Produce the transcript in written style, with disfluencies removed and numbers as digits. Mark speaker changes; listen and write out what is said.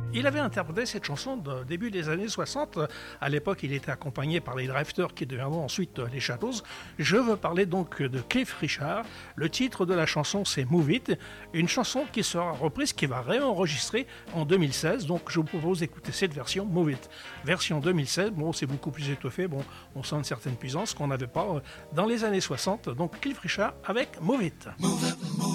Speaker 1: Il avait interprété cette chanson au début des années 60. À l'époque, il était accompagné par les Drifters qui deviendront ensuite les Shadows. Je veux parler donc de Cliff Richard. Le titre de la chanson, c'est Move It. Une chanson qui sera reprise, qui va réenregistrer en 2016. Donc, je vous propose d'écouter cette version Move It. Version 2016, bon, c'est beaucoup plus étoffé. Bon, on sent une certaine puissance qu'on n'avait pas dans les années 60. Donc, Cliff Richard avec Move It.
Speaker 2: Move up, move